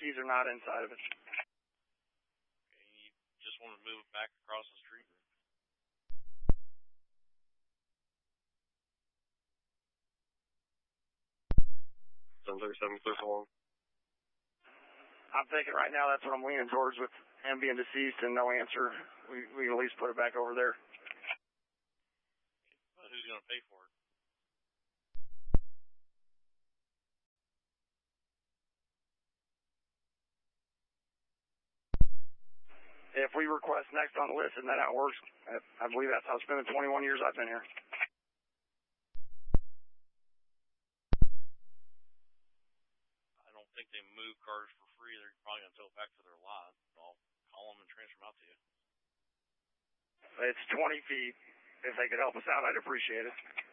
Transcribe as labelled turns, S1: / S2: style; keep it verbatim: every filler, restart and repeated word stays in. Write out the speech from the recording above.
S1: keys are not inside of it.
S2: Okay, you just want to move it back across the street?
S3: seven thirty-seven, clear for long.
S1: I'm thinking right now that's what I'm leaning towards with him being deceased and no answer. We, we can at least put it back over there.
S2: But who's going to pay for it?
S1: If we request next on the list and that how it works, I believe that's how it's been the twenty-one years I've been here.
S2: I don't think they move cars for free. They're probably going to tow it back to their lot. I'll call them and transfer them out to you.
S1: It's twenty feet. If they could help us out, I'd appreciate it.